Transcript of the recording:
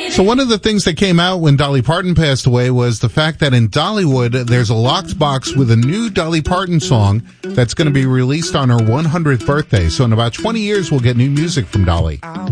So one of the things that came out when Dolly Parton passed away was the fact that in Dollywood, there's a locked box with a new Dolly Parton song that's going to be released on her 100th birthday. So in about 20 years, we'll get new music from Dolly.